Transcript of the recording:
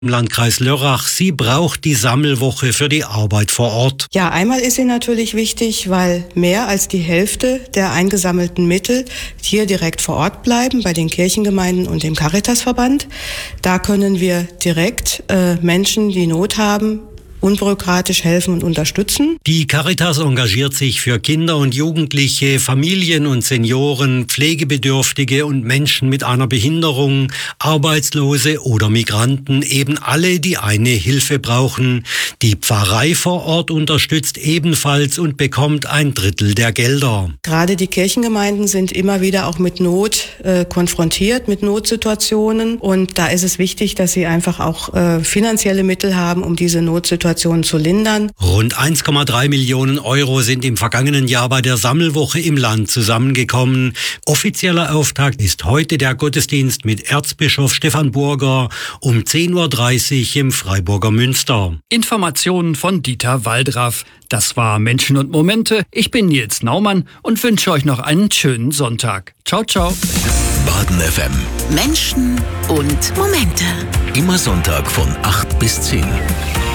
Im Landkreis Lörrach, sie braucht die Sammelwoche für die Arbeit vor Ort. Ja, einmal ist sie natürlich wichtig, weil mehr als die Hälfte der eingesammelten Mittel hier direkt vor Ort bleiben, bei den Kirchengemeinden und dem Caritasverband. Da können wir direkt Menschen, die Not haben, unbürokratisch helfen und unterstützen. Die Caritas engagiert sich für Kinder und Jugendliche, Familien und Senioren, Pflegebedürftige und Menschen mit einer Behinderung, Arbeitslose oder Migranten, eben alle, die eine Hilfe brauchen. Die Pfarrei vor Ort unterstützt ebenfalls und bekommt 1/3 der Gelder. Gerade die Kirchengemeinden sind immer wieder auch mit Not konfrontiert, mit Notsituationen. Und da ist es wichtig, dass sie einfach auch finanzielle Mittel haben, um diese Notsituation zu lindern. Rund 1,3 Millionen Euro sind im vergangenen Jahr bei der Sammelwoche im Land zusammengekommen. Offizieller Auftakt ist heute der Gottesdienst mit Erzbischof Stefan Burger um 10:30 Uhr im Freiburger Münster. Informationen von Dieter Waldraff. Das war Menschen und Momente. Ich bin Nils Naumann und wünsche euch noch einen schönen Sonntag. Ciao, ciao. Baden FM. Menschen und Momente. Immer Sonntag von 8 bis 10.